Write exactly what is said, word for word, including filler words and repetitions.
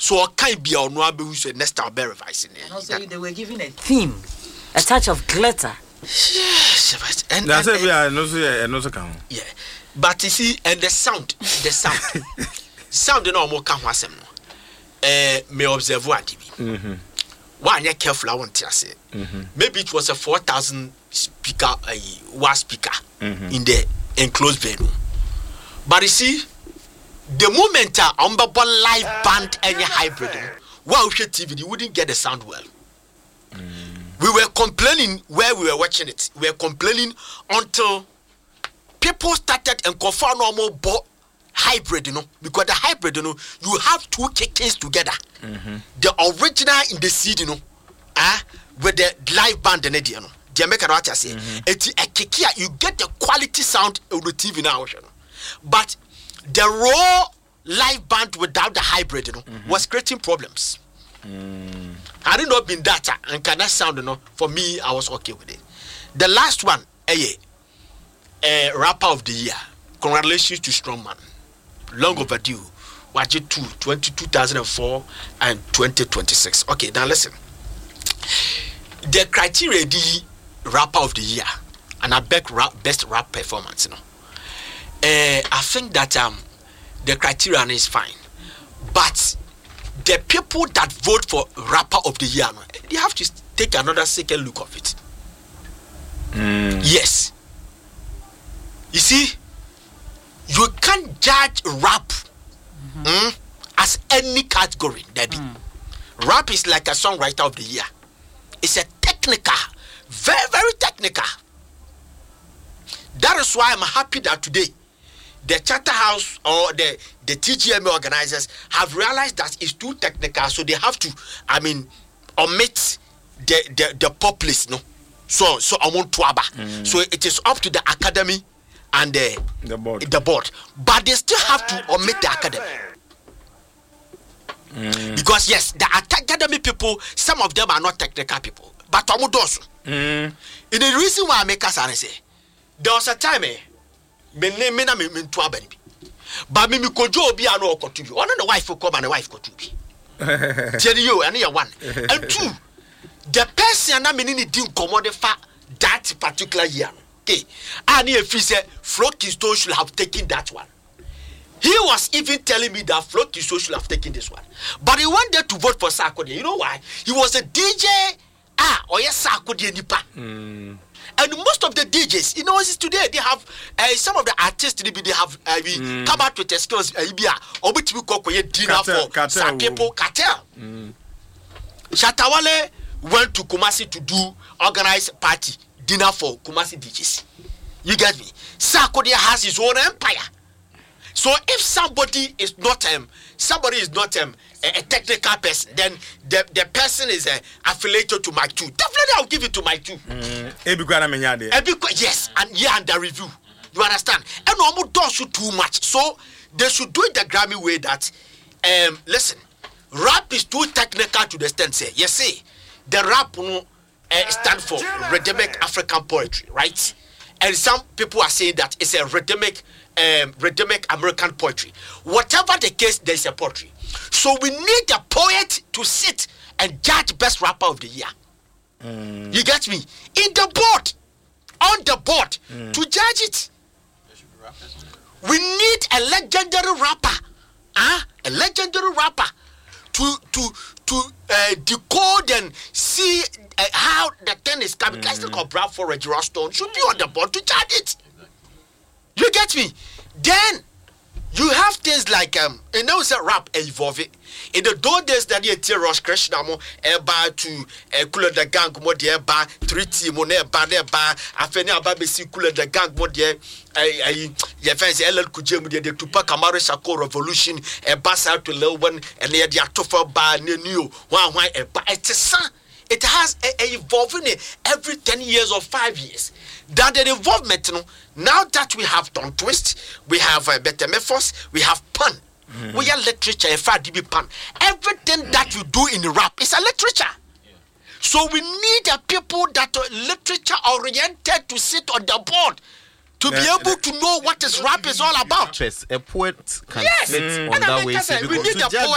So can't be on one who said next time revising. And also they were given a theme, a touch of glitter. Yes, and that's it. Yeah, no, no, no, yeah. But you see, and the sound, the sound, sound, you know, more can was him. Eh, me observe what T V. Mhm. One year careful, I want to say. Maybe it was a four thousand speaker, a uh, watt speaker mm-hmm. in the enclosed bedroom. But you see, the moment I uh, umber live band any hybrid, wow, T V, you wouldn't get the sound well. Mm. We were complaining where we were watching it. We were complaining until people started and confirm normal bo- hybrid, you know, because the hybrid, you know, you have two kickings together. Mm-hmm. The original in the seed, you know, ah, uh, with the live band and you know, the American what I say, it's a kick you get the quality sound on the T V now, you know. But the raw live band without the hybrid, you know, mm-hmm. was creating problems. Mm. Had it not been that and can that sound, you know, for me, I was okay with it. The last one, a eh, rapper of the year. Congratulations to Strongman. Long overdue. Watch it to two thousand four and twenty twenty-six. Okay, now listen. The criteria the rapper of the year and I beg rap, best rap performance, you know. Uh, I think that um the criterion is fine, but the people that vote for rapper of the year, they have to take another second look of it. Mm. Yes. You see, you can't judge rap mm-hmm. mm, as any category, Debbie. Mm. Rap is like a songwriter of the year. It's a technical, very, very technical. That is why I'm happy that today the Charterhouse or the, the T G M A organizers have realized that it's too technical, so they have to, I mean, omit the the, the pop list, no? So so I want to aba. Mm. So it is up to the academy and the the board. The board. But they still have to omit the academy. Mm. Because yes, the academy people, some of them are not technical people. But Tomudosu. Mm. And the reason why I make us say, there was a time eh, me name me na me me to abani. But me me kojo obi ano okotu. One the wife will come and the wife kotu bi. Tell you, and you one. And two, the person na me ni di nkomo de fa that particular year. Okay. And if he said Flo Kingston should have taken that one. He was even telling me that Flo Kingston should have taken this one. But he wanted to vote for Sarkodie. You know why? He was a D J. Ah, or yes, Sarkodie nipa. Mm. And most of the D Js, you know, today they have uh, some of the artists. They have uh, mm. come out with the skills. Uh, or we talk about dinner for some people. Cartel. Mm. Shatawale went to Kumasi to do organize party dinner for Kumasi D Js. You get me? Sarkodie has his own empire. So if somebody is not um somebody is not um a, a technical person, then the the person is uh, affiliated to Mike two. Definitely, I'll give it to Mike two. Mm. Yes, and yeah, and the review. You understand? And no don't shoot too much. So they should do it the Grammy way that um listen, rap is too technical to the extent say yes say the rap no uh, stand for rhythmic African poetry, right? And some people are saying that it's a rhythmic um, rhythmic American poetry. Whatever the case, there's a poetry. So we need a poet to sit and judge best rapper of the year. Mm. You get me? In the board, on the board, mm. to judge it. We need a legendary rapper, huh? A legendary rapper to to to uh, decode and see uh, how the thing is coming. Guys, like Brad for Reggie Rostone should be on the board to judge it. You get me? Then you have things like um, you know, it's a rap evolve. In the those days that you hear Ross Krishnamo, eba to uh, Kula the Gang, mo de eba three T mo ne eba ne eba afeni aba be si Kula the Gang mo de ai ai ye fancy L L Kuje mo de de Tupac Amaru Sako Revolution eba sa to Lilwan and ye de atofa ba ne new one one eba it's a it has a, a evolving every ten years or five years. That the involvement, you know, now that we have Don Twist, we have uh, Better Mephos, we have Pun. Mm-hmm. We are literature, F R D B Pun. Everything mm-hmm. that you do in rap is a literature. Yeah. So we need a people that are literature oriented to sit on the board to yeah, be able to know what is rap is all about. A poet can yes. sit mm. on that way. We need a poet.